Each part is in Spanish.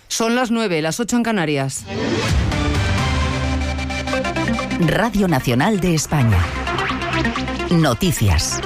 Son las 9, las 8 en Canarias. Radio Nacional de España. Noticias.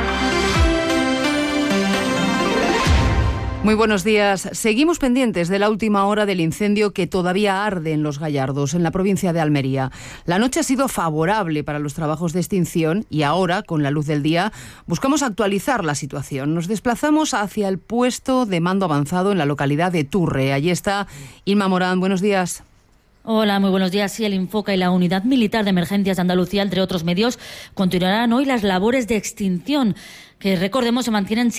Muy buenos días. Seguimos pendientes de la última hora del incendio que todavía arde en Los Gallardos, en la provincia de Almería. La noche ha sido favorable para los trabajos de extinción y ahora, con la luz del día, buscamos actualizar la situación. Nos desplazamos hacia el puesto de mando avanzado en la localidad de Turre. Allí está Inma Morán. Buenos días. Hola, muy buenos días. Sí, el Infoca y la Unidad Militar de Emergencias de Andalucía, entre otros medios, continuarán hoy las labores de extinción, que recordemos se mantienen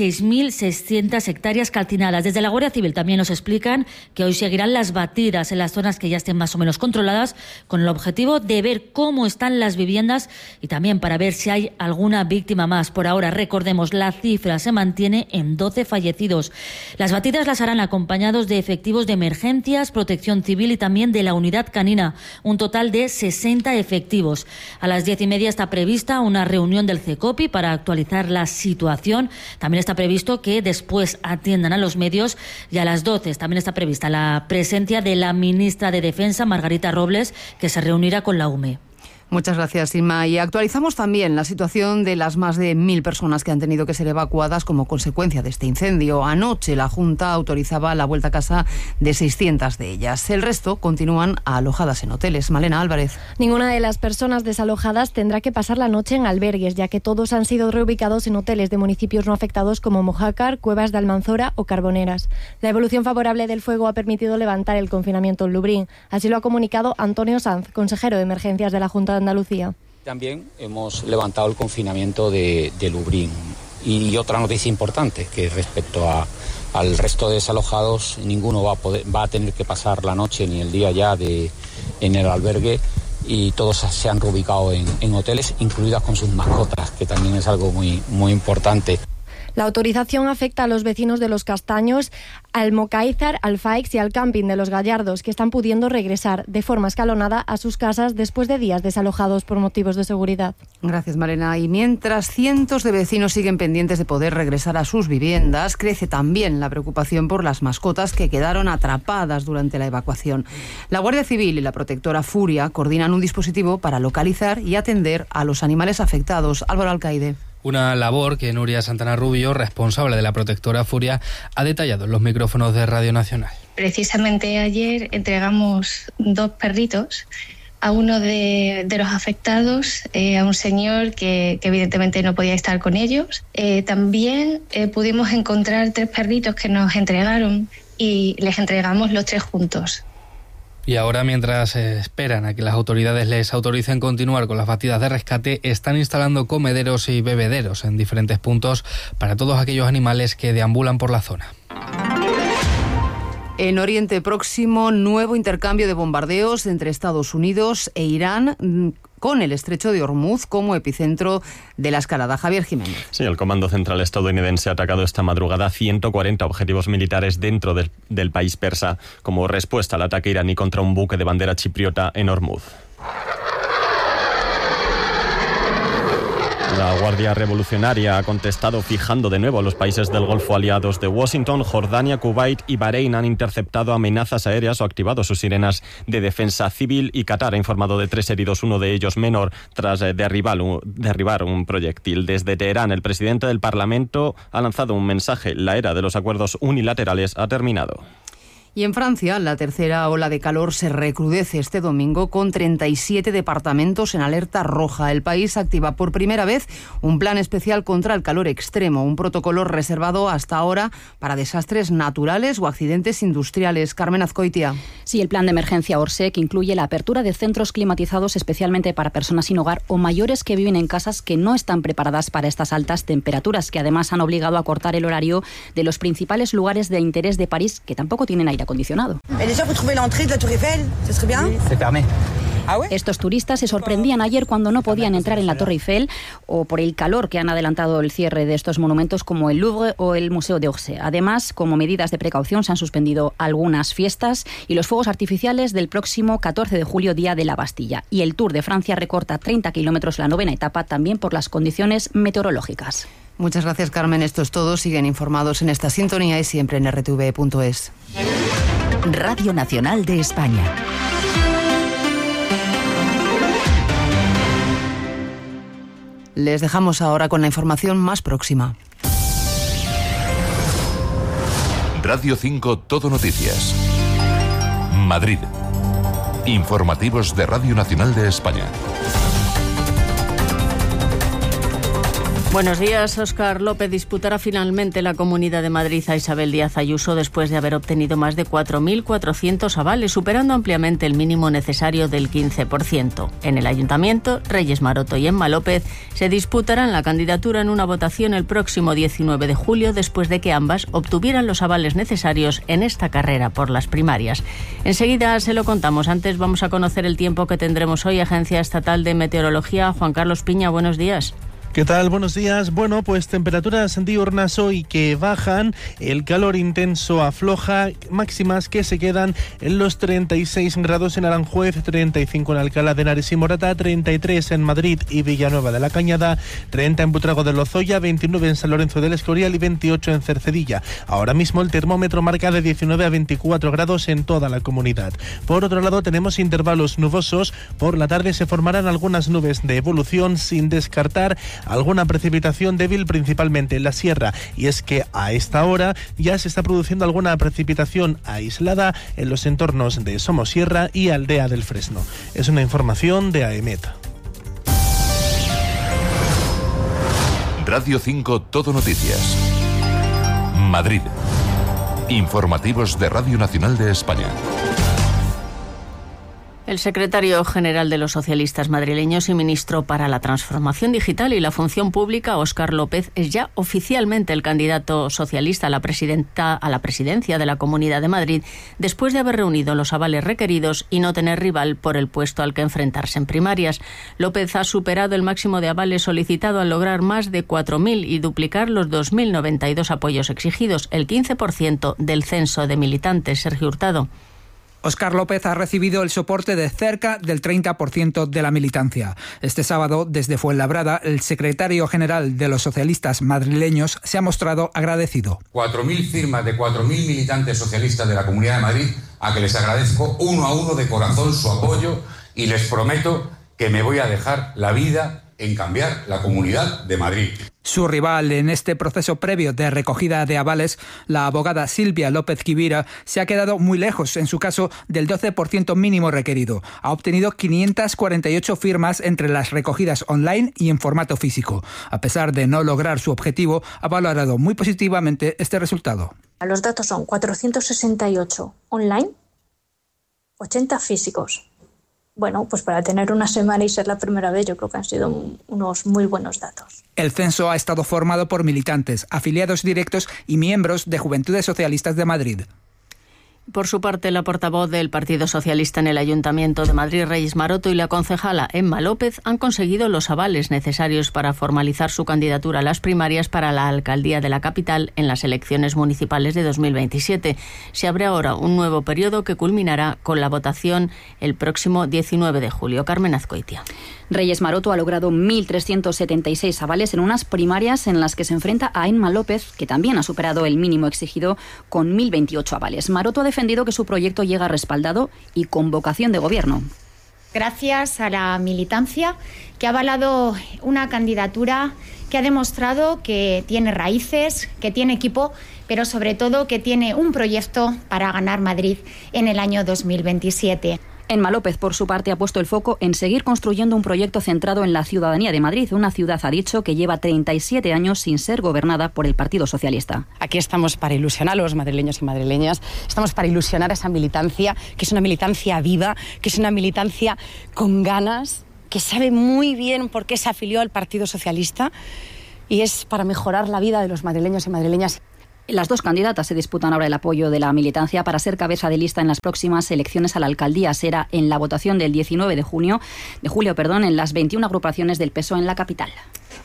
6.600 hectáreas calcinadas. Desde la Guardia Civil también nos explican que hoy seguirán las batidas en las zonas que ya estén más o menos controladas, con el objetivo de ver cómo están las viviendas y también para ver si hay alguna víctima más. Por ahora, recordemos, la cifra se mantiene en 12 fallecidos. Las batidas las harán acompañados de efectivos de emergencias, protección civil y también de la unidad canina, un total de 60 efectivos. A las 10:30 está prevista una reunión del CECOPI para actualizar la situación. También está previsto que después atiendan a los medios y a las 12 también está prevista la presencia de la ministra de Defensa, Margarita Robles, que se reunirá con la UME. Muchas gracias, Inma. Y actualizamos también la situación de las más de 1.000 personas que han tenido que ser evacuadas como consecuencia de este incendio. Anoche la Junta autorizaba la vuelta a casa de 600 de ellas. El resto continúan alojadas en hoteles. Malena Álvarez. Ninguna de las personas desalojadas tendrá que pasar la noche en albergues, ya que todos han sido reubicados en hoteles de municipios no afectados como Mojácar, Cuevas de Almanzora o Carboneras. La evolución favorable del fuego ha permitido levantar el confinamiento en Lubrién. Así lo ha comunicado Antonio Sanz, consejero de Emergencias de la Junta de Andalucía. También hemos levantado el confinamiento de Lubrién. Y otra noticia importante, que respecto al resto de desalojados, ninguno va a tener que pasar la noche ni el día ya en el albergue, y todos se han reubicado en hoteles, incluidas con sus mascotas, que también es algo muy, muy importante. La autorización afecta a los vecinos de Los Castaños, al Mocáizar, al Faix y al camping de Los Gallardos, que están pudiendo regresar de forma escalonada a sus casas después de días desalojados por motivos de seguridad. Gracias, Malena. Y mientras cientos de vecinos siguen pendientes de poder regresar a sus viviendas, crece también la preocupación por las mascotas que quedaron atrapadas durante la evacuación. La Guardia Civil y la protectora Furia coordinan un dispositivo para localizar y atender a los animales afectados. Álvaro Alcaide. Una labor que Nuria Santana Rubio, responsable de la protectora Furia, ha detallado en los micrófonos de Radio Nacional. Precisamente ayer entregamos 2 perritos a uno de los afectados, a un señor que evidentemente no podía estar con ellos. También pudimos encontrar 3 perritos que nos entregaron y les entregamos los 3 juntos. Y ahora, mientras esperan a que las autoridades les autoricen continuar con las batidas de rescate, están instalando comederos y bebederos en diferentes puntos para todos aquellos animales que deambulan por la zona. En Oriente Próximo, nuevo intercambio de bombardeos entre Estados Unidos e Irán, con el estrecho de Hormuz como epicentro de la escalada. Javier Jiménez. Sí, el Comando Central estadounidense ha atacado esta madrugada 140 objetivos militares dentro del país persa como respuesta al ataque iraní contra un buque de bandera chipriota en Hormuz. La Guardia Revolucionaria ha contestado fijando de nuevo a los países del Golfo aliados de Washington. Jordania, Kuwait y Bahrein han interceptado amenazas aéreas o activado sus sirenas de defensa civil, y Qatar ha informado de 3 heridos, uno de ellos menor, tras derribar un proyectil. Desde Teherán, el presidente del Parlamento ha lanzado un mensaje: la era de los acuerdos unilaterales ha terminado. Y en Francia, la tercera ola de calor se recrudece este domingo con 37 departamentos en alerta roja. El país activa por primera vez un plan especial contra el calor extremo, un protocolo reservado hasta ahora para desastres naturales o accidentes industriales. Carmen Azcoitia. Sí, el plan de emergencia Orsec incluye la apertura de centros climatizados especialmente para personas sin hogar o mayores que viven en casas que no están preparadas para estas altas temperaturas, que además han obligado a cortar el horario de los principales lugares de interés de París, que tampoco tienen aire acondicionado. Estos turistas se sorprendían ayer cuando no podían entrar en la Torre Eiffel o por el calor que han adelantado el cierre de estos monumentos como el Louvre o el Museo d'Orsay. Además, como medidas de precaución, se han suspendido algunas fiestas y los fuegos artificiales del próximo 14 de julio, Día de la Bastilla. Y el Tour de Francia recorta 30 kilómetros la 9ª etapa, también por las condiciones meteorológicas. Muchas gracias, Carmen. Esto es todo. Siguen informados en esta sintonía y siempre en rtv.es. Radio Nacional de España. Les dejamos ahora con la información más próxima. Radio 5 Todo Noticias. Madrid. Informativos de Radio Nacional de España. Buenos días. Óscar López disputará finalmente la Comunidad de Madrid a Isabel Díaz Ayuso después de haber obtenido más de 4.400 avales, superando ampliamente el mínimo necesario del 15%. En el Ayuntamiento, Reyes Maroto y Emma López se disputarán la candidatura en una votación el próximo 19 de julio, después de que ambas obtuvieran los avales necesarios en esta carrera por las primarias. Enseguida se lo contamos. Antes vamos a conocer el tiempo que tendremos hoy. Agencia Estatal de Meteorología, Juan Carlos Piña, buenos días. ¿Qué tal? Buenos días. Bueno, pues temperaturas diurnas hoy que bajan, el calor intenso afloja, máximas que se quedan en los 36 grados en Aranjuez, 35 en Alcalá de Henares y Morata, 33 en Madrid y Villanueva de la Cañada, 30 en Butrago de Lozoya, 29 en San Lorenzo del Escorial y 28 en Cercedilla. Ahora mismo el termómetro marca de 19 a 24 grados en toda la comunidad. Por otro lado, tenemos intervalos nubosos. Por la tarde se formarán algunas nubes de evolución, sin descartar alguna precipitación débil, principalmente en la sierra, y es que a esta hora ya se está produciendo alguna precipitación aislada en los entornos de Somosierra y Aldea del Fresno. Es una información de AEMET. Radio 5 Todo Noticias. Madrid. Informativos de Radio Nacional de España. El secretario general de los socialistas madrileños y ministro para la Transformación Digital y la Función Pública, Óscar López, es ya oficialmente el candidato socialista a la presidencia de la Comunidad de Madrid, después de haber reunido los avales requeridos y no tener rival por el puesto al que enfrentarse en primarias. López ha superado el máximo de avales solicitado al lograr más de 4.000 y duplicar los 2.092 apoyos exigidos, el 15% del censo de militantes. Sergio Hurtado. Óscar López ha recibido el soporte de cerca del 30% de la militancia. Este sábado, desde Fuenlabrada, el secretario general de los socialistas madrileños se ha mostrado agradecido. 4.000 firmas de 4.000 militantes socialistas de la Comunidad de Madrid, a que les agradezco uno a uno de corazón su apoyo, y les prometo que me voy a dejar la vida en cambiar la Comunidad de Madrid. Su rival en este proceso previo de recogida de avales, la abogada Silvia López Quivira, se ha quedado muy lejos, en su caso, del 12% mínimo requerido. Ha obtenido 548 firmas entre las recogidas online y en formato físico. A pesar de no lograr su objetivo, ha valorado muy positivamente este resultado. Los datos son 468 online, 80 físicos. Bueno, pues para tener una semana y ser la primera vez, yo creo que han sido unos muy buenos datos. El censo ha estado formado por militantes, afiliados directos y miembros de Juventudes Socialistas de Madrid. Por su parte, la portavoz del Partido Socialista en el Ayuntamiento de Madrid, Reyes Maroto, y la concejala Emma López han conseguido los avales necesarios para formalizar su candidatura a las primarias para la alcaldía de la capital en las elecciones municipales de 2027. Se abre ahora un nuevo periodo que culminará con la votación el próximo 19 de julio. Carmen Azcoitia. Reyes Maroto ha logrado 1.376 avales en unas primarias en las que se enfrenta a Emma López, que también ha superado el mínimo exigido con 1.028 avales. Maroto ha defendido que su proyecto llega respaldado y con vocación de gobierno. Gracias a la militancia que ha avalado una candidatura que ha demostrado que tiene raíces, que tiene equipo, pero sobre todo que tiene un proyecto para ganar Madrid en el año 2027. Emma López, por su parte, ha puesto el foco en seguir construyendo un proyecto centrado en la ciudadanía de Madrid, una ciudad, ha dicho, que lleva 37 años sin ser gobernada por el Partido Socialista. Aquí estamos para ilusionar a los madrileños y madrileñas, estamos para ilusionar a esa militancia, que es una militancia viva, que es una militancia con ganas, que sabe muy bien por qué se afilió al Partido Socialista, y es para mejorar la vida de los madrileños y madrileñas. Las dos candidatas se disputan ahora el apoyo de la militancia para ser cabeza de lista en las próximas elecciones a la alcaldía. Será en la votación del 19 de julio, en las 21 agrupaciones del PSOE en la capital.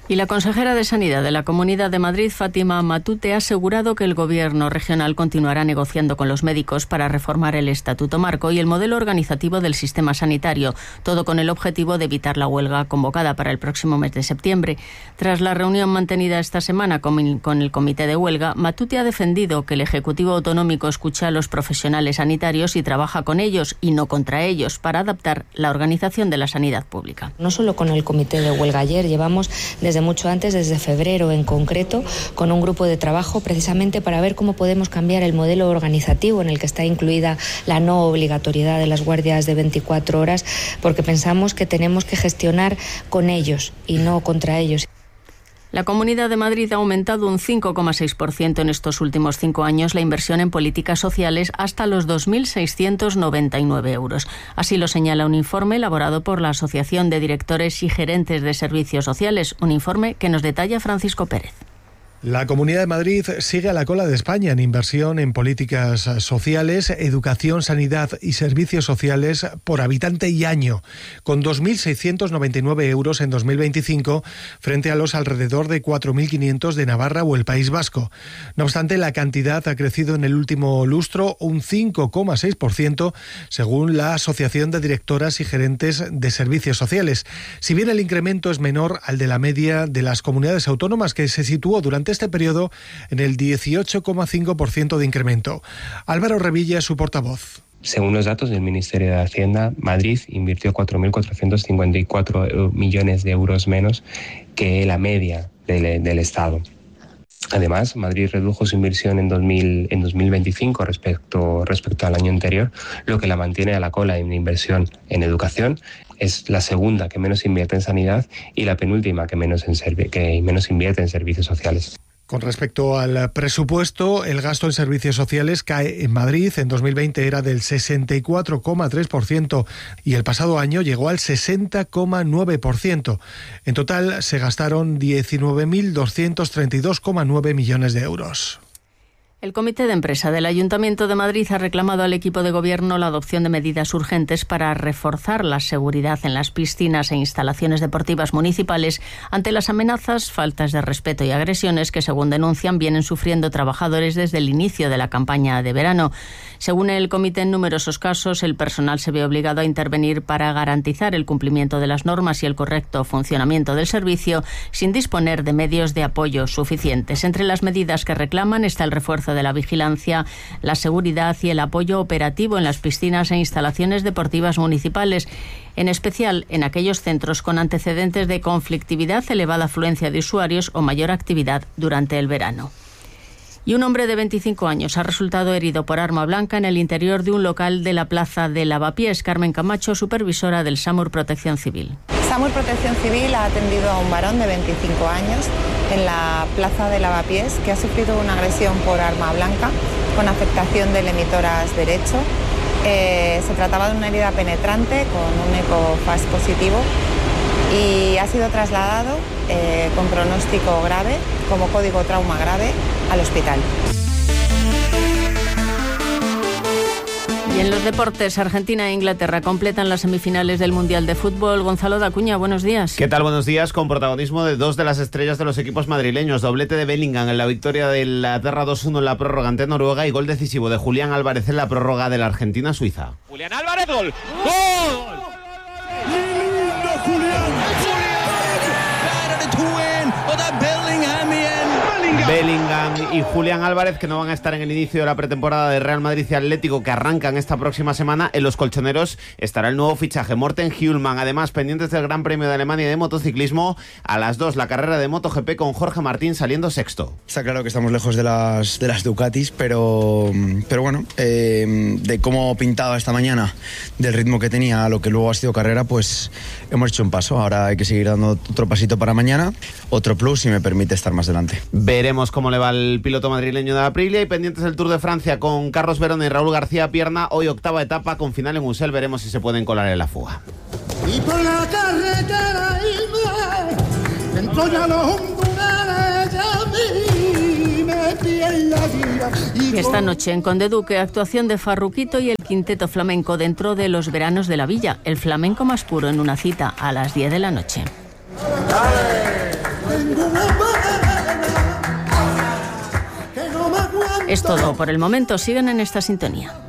Y la consejera de Sanidad de la Comunidad de Madrid, Fátima Matute, ha asegurado que el Gobierno regional continuará negociando con los médicos para reformar el Estatuto Marco y el modelo organizativo del sistema sanitario, todo con el objetivo de evitar la huelga convocada para el próximo mes de septiembre. Tras la reunión mantenida esta semana con el Comité de Huelga, Matute ha defendido que el Ejecutivo Autonómico escucha a los profesionales sanitarios y trabaja con ellos y no contra ellos para adaptar la organización de la sanidad pública. No solo con el Comité de Huelga ayer, llevamos desde mucho antes, desde febrero en concreto, con un grupo de trabajo precisamente para ver cómo podemos cambiar el modelo organizativo en el que está incluida la no obligatoriedad de las guardias de 24 horas, porque pensamos que tenemos que gestionar con ellos y no contra ellos. La Comunidad de Madrid ha aumentado un 5,6% en estos últimos 5 años la inversión en políticas sociales hasta los 2.699 euros. Así lo señala un informe elaborado por la Asociación de Directores y Gerentes de Servicios Sociales, un informe que nos detalla Francisco Pérez. La Comunidad de Madrid sigue a la cola de España en inversión en políticas sociales, educación, sanidad y servicios sociales por habitante y año, con 2.699 euros en 2025 frente a los alrededor de 4.500 de Navarra o el País Vasco. No obstante, la cantidad ha crecido en el último lustro un 5,6% según la Asociación de Directoras y Gerentes de Servicios Sociales. Si bien el incremento es menor al de la media de las comunidades autónomas, que se situó durante este periodo en el 18,5% de incremento. Álvaro Revilla es su portavoz. Según los datos del Ministerio de Hacienda, Madrid invirtió 4.454 millones de euros menos que la media del Estado. Además, Madrid redujo su inversión en 2025 respecto al año anterior, lo que la mantiene a la cola en inversión en educación. Es la segunda que menos invierte en sanidad y la penúltima que menos invierte en servicios sociales. Con respecto al presupuesto, el gasto en servicios sociales cae en Madrid. En 2020 era del 64,3% y el pasado año llegó al 60,9%. En total se gastaron 19.232,9 millones de euros. El Comité de Empresa del Ayuntamiento de Madrid ha reclamado al equipo de gobierno la adopción de medidas urgentes para reforzar la seguridad en las piscinas e instalaciones deportivas municipales ante las amenazas, faltas de respeto y agresiones que, según denuncian, vienen sufriendo trabajadores desde el inicio de la campaña de verano. Según el comité, en numerosos casos el personal se ve obligado a intervenir para garantizar el cumplimiento de las normas y el correcto funcionamiento del servicio sin disponer de medios de apoyo suficientes. Entre las medidas que reclaman está el refuerzo de la vigilancia, la seguridad y el apoyo operativo en las piscinas e instalaciones deportivas municipales, en especial en aquellos centros con antecedentes de conflictividad, elevada afluencia de usuarios o mayor actividad durante el verano. Y un hombre de 25 años ha resultado herido por arma blanca en el interior de un local de la Plaza de Lavapiés. Carmen Camacho, supervisora del SAMUR Protección Civil. SAMUR Protección Civil ha atendido a un varón de 25 años en la Plaza de Lavapiés que ha sufrido una agresión por arma blanca con afectación del emitoras derecho. Se trataba de una herida penetrante con un ecofast positivo y ha sido trasladado con pronóstico grave, como código trauma grave, al hospital. Y en los deportes, Argentina e Inglaterra completan las semifinales del Mundial de Fútbol. Gonzalo Dacuña, buenos días. ¿Qué tal? Buenos días, con protagonismo de dos de las estrellas de los equipos madrileños. Doblete de Bellingham en la victoria de Inglaterra 2-1 en la prórroga ante Noruega y gol decisivo de Julián Álvarez en la prórroga de la Argentina-Suiza. Julián Álvarez, gol. ¡Gol! ¡Lindo Julián! Bellingham y Julián Álvarez, que no van a estar en el inicio de la pretemporada de Real Madrid y Atlético, que arrancan esta próxima semana. En los colchoneros estará el nuevo fichaje Morten Hjulman. Además, pendientes del Gran Premio de Alemania de motociclismo, a las 2 la carrera de MotoGP con Jorge Martín saliendo sexto. Está claro que estamos lejos de las Ducatis, pero bueno, de cómo pintaba esta mañana, del ritmo que tenía a lo que luego ha sido carrera, pues hemos hecho un paso. Ahora hay que seguir dando otro pasito para mañana, otro plus, si me permite estar más delante. Veremos cómo le va el piloto madrileño de Aprilia. Y pendientes del Tour de Francia con Carlos Verona y Raúl García Pierna. Hoy octava etapa con final en Usel. Veremos si se pueden colar en la fuga. Y por la carretera dentro ya los umbrales a mí me piden la vida. Y esta noche en Conde Duque, actuación de Farruquito y el Quinteto Flamenco dentro de los veranos de la Villa. El flamenco más puro en una cita a las 10 de la noche. Es todo por el momento. Sigan en esta sintonía.